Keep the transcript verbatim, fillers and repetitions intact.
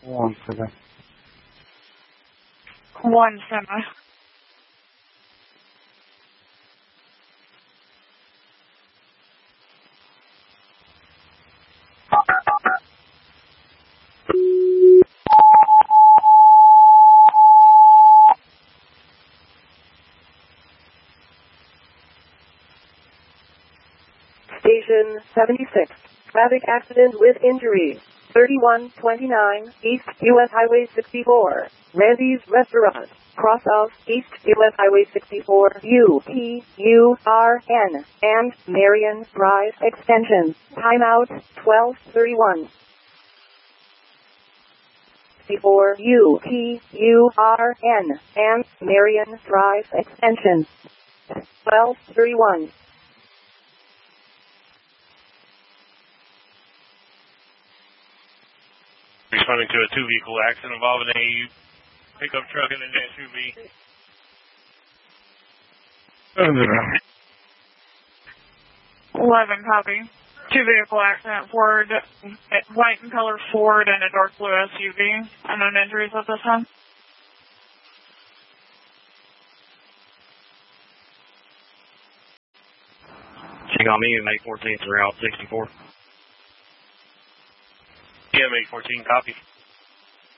One seven. One seven. Station seventy-six. Traffic accident with injury. thirty-one twenty-nine East U S Highway sixty-four. Randy's Restaurant. Cross of East U S Highway sixty-four U P U R N and Marion Drive Extension. Timeout twelve thirty-one. sixty-four U P U R N and Marion Drive Extension. twelve thirty-one. Responding to a two-vehicle accident involving a pickup truck and an S U V. Eleven copy. Two vehicle accident, Ford, white and color Ford and a dark blue S U V. Unknown injuries at this time. Check on me and eight fourteen throughout sixty-four. Yeah, eight fourteen, copy.